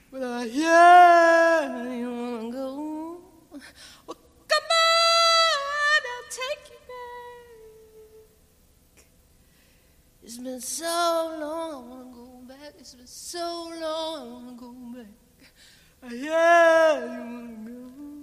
But yeah, you wanna go? Well, come on, I'll take you back. It's been so long, I wanna go back. It's been so long, I wanna go back. Yeah, you wanna go?